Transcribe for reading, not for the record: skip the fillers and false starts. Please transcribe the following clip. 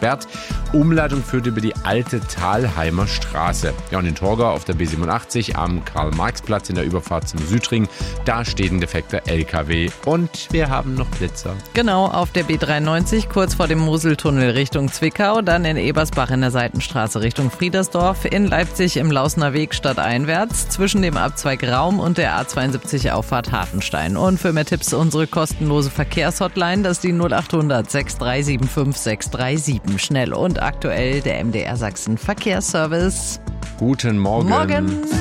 gesperrt. Umleitung führt über die alte Thalheimer Straße. Ja, und in Torgau auf der B87 am Karl-Marx-Platz in der Überfahrt zum Südring, da steht ein defekter LKW und wir haben noch Blitzer. Genau, auf der B93 kurz vor dem Moseltunnel Richtung Zwickau, dann in Ebersbach in der Seitenstraße Richtung Friedersdorf, in Leipzig im Lausner Weg stadteinwärts, zwischen dem Abzweig Raum und der A72 Auffahrt Hafenstein. Und für mehr Tipps unsere kostenlose Verkehrshotline, das ist die 0800 6375 637. Schnell und aktuell der MDR Sachsen Verkehrsservice. Guten Morgen. Morgen.